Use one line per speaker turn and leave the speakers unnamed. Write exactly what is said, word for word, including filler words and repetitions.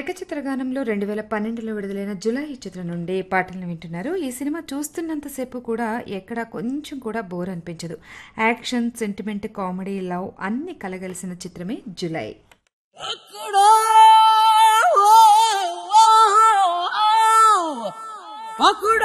ఏకచిత్రగానంలో రెండు వేల పన్నెండులో విడుదలైన 'జులాయి' చిత్రం నుండి పాటలను వింటున్నారు. ఈ సినిమా చూస్తున్నంతసేపు కూడా ఎక్కడా కొంచెం కూడా బోర్ అనిపించదు. యాక్షన్, సెంటిమెంట్, కామెడీ, లవ్ అన్నీ కలగలిసిన చిత్రమే 'జులాయి'.
ఎక్కడో